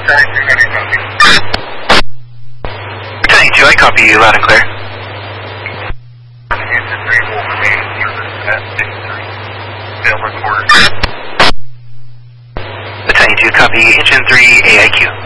Battalion 2, I copy you loud and clear. Battalion 2, copy, engine 3, AIQ.